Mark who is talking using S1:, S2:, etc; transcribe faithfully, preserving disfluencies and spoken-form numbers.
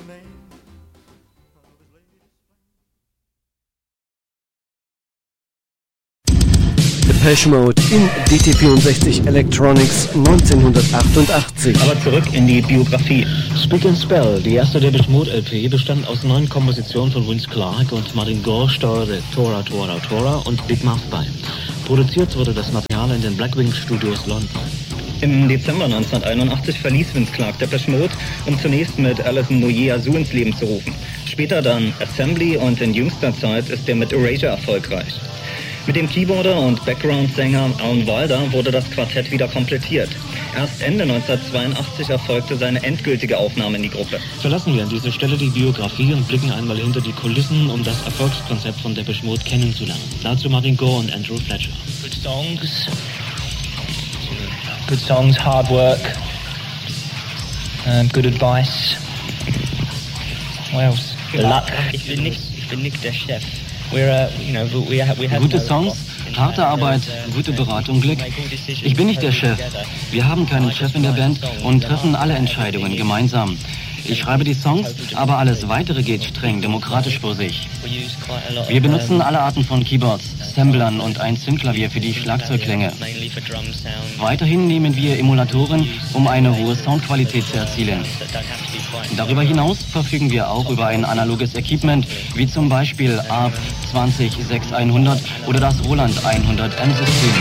S1: Depeche Mode in D T vierundsechzig Electronics neunzehnhundertachtundachtzig.
S2: Aber zurück in die Biografie. Speak and Spell, die erste Depeche Mode L P, bestand aus neun Kompositionen von Vince Clarke und Martin Gore steuerte Tora Tora Tora und Big Muff bei. Produziert wurde das Material in den Blackwing Studios London. Im Dezember neunzehnhunderteinundachtzig verließ Vince Clarke Depeche Mode, um zunächst mit Alison Moyet Azul ins Leben zu rufen. Später dann Assembly und in jüngster Zeit ist er mit Erasure erfolgreich. Mit dem Keyboarder und Background-Sänger Alan Wilder wurde das Quartett wieder komplettiert. Erst Ende neunzehnhundertzweiundachtzig erfolgte seine endgültige Aufnahme in die Gruppe. Verlassen wir an dieser Stelle die Biografie und blicken einmal hinter die Kulissen, um das Erfolgskonzept von Depeche Mode kennenzulernen. Dazu Martin Gore und Andrew Fletcher.
S3: Good songs, good songs, hard work, um, good advice. What else? Luck.
S4: Ich bin nicht, ich bin nicht der Chef. We're, uh, you know, we ha- we have
S5: Gute Songs, harte Arbeit, gute Beratung, Glück. Ich bin nicht der Chef. Wir haben keinen Chef in der Band und treffen alle Entscheidungen gemeinsam. Ich schreibe die Songs, aber alles Weitere geht streng demokratisch vor sich. Wir benutzen alle Arten von Keyboards, Samplern und ein Synthklavier für die Schlagzeugklänge. Weiterhin nehmen wir Emulatoren, um eine hohe Soundqualität zu erzielen. Darüber hinaus verfügen wir auch über ein analoges Equipment, wie zum Beispiel A R P zwanzig sechs hundert oder das Roland hundert M System.